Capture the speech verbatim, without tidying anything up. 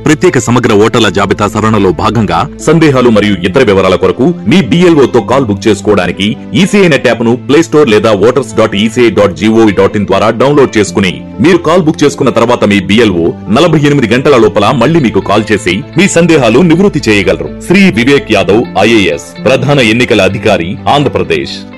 ప్రత్యేక సమగ్ర ఓటర్ల జాబితా సవరణలో భాగంగా సందేహాలు మరియు ఇతర వివరాల కొరకు మీ బిఎల్ఓ తో కాల్ బుక్ చేసుకోవడానికి ఈసీఐ నెట్ యాప్ ను ప్లే స్టోర్ లేదా voters dot ECI dot GOV dot in ద్వారా డౌన్లోడ్ చేసుకుని మీరు కాల్ బుక్ చేసుకున్న తర్వాత మీ బిఎల్ఓ నలభై ఎనిమిది గంటల లోపల మళ్ళీ మీకు కాల్ చేసి మీ సందేహాలు నివృత్తి చేయగలరు. శ్రీ వివేక్ యాదవ్ ఐఏఎస్, ప్రధాన ఎన్నికల అధికారి, ఆంధ్రప్రదేశ్.